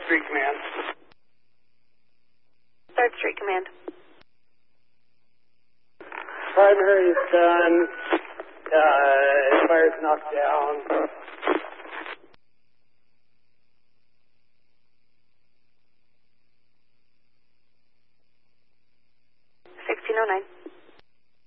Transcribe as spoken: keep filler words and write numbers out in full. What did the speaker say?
Street Command. third Street Command. Primary is done. Uh, fire's knocked down. sixteen oh nine.